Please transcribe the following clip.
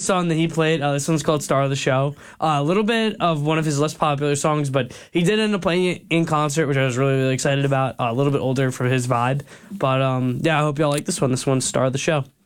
song that he played. This one's called Star of the Show. A little bit of one of his less popular songs, but he did end up playing it in concert, which I was really, really excited about. A little bit older for his vibe. But, I hope y'all like this one. This one's Star of the Show.